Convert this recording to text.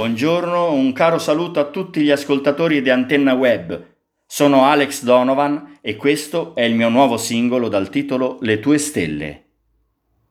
Buongiorno, un caro saluto a tutti gli ascoltatori di Antenna Web. Sono Alex Donovan e questo è il mio nuovo singolo dal titolo Le tue stelle.